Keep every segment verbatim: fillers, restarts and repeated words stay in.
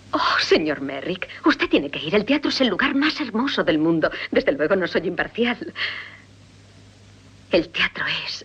Oh, señor Merrick, usted tiene que ir. El teatro es el lugar más hermoso del mundo. Desde luego no soy imparcial. El teatro es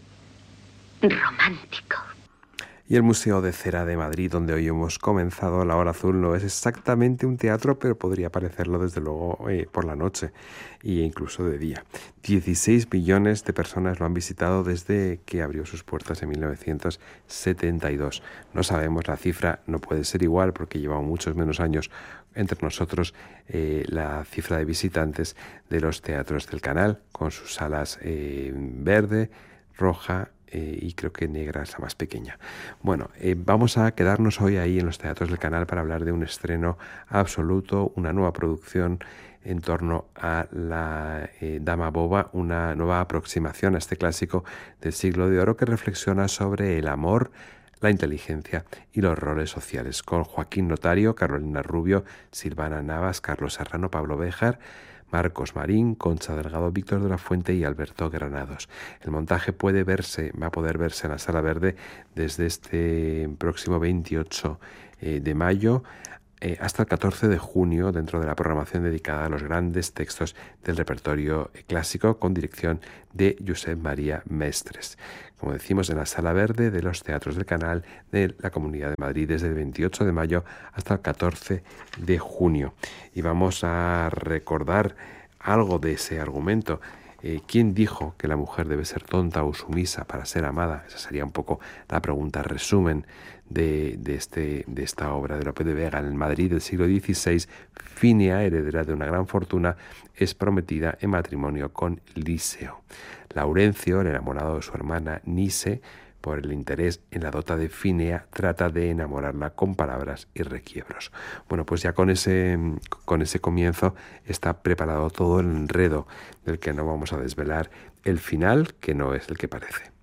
romántico. Y el Museo de Cera de Madrid, donde hoy hemos comenzado La Hora Azul, no es exactamente un teatro, pero podría parecerlo desde luego eh, por la noche e incluso de día. dieciséis millones de personas lo han visitado desde que abrió sus puertas en mil novecientos setenta y dos. No sabemos la cifra, no puede ser igual porque llevamos muchos menos años entre nosotros eh, la cifra de visitantes de los teatros del Canal, con sus salas eh, verde, roja, Eh, y creo que negra es la más pequeña. Bueno, eh, vamos a quedarnos hoy ahí en los teatros del Canal para hablar de un estreno absoluto, una nueva producción en torno a la eh, Dama Boba, una nueva aproximación a este clásico del siglo de oro que reflexiona sobre el amor, la inteligencia y los roles sociales, con Joaquín Notario, Carolina Rubio, Silvana Navas, Carlos Serrano, Pablo Béjar, Marcos Marín, Concha Delgado, Víctor de la Fuente y Alberto Granados. El montaje puede verse, va a poder verse en la Sala Verde desde este próximo veintiocho de mayo eh, hasta el catorce de junio, dentro de la programación dedicada a los grandes textos del repertorio clásico, con dirección de Josep María Mestres. Como decimos, en la Sala Verde de los Teatros del Canal de la Comunidad de Madrid, desde el veintiocho de mayo hasta el catorce de junio. Y vamos a recordar algo de ese argumento. Eh, ¿Quién dijo que la mujer debe ser tonta o sumisa para ser amada? Esa sería un poco la pregunta resumen de, de, este, de esta obra de Lope de Vega. En Madrid del siglo dieciséis, Finea, heredera de una gran fortuna, es prometida en matrimonio con Liseo. Laurencio, el enamorado de su hermana Nise, por el interés en la dota de Finea, trata de enamorarla con palabras y requiebros. Bueno, pues ya con ese, con ese comienzo está preparado todo el enredo del que no vamos a desvelar el final, que no es el que parece.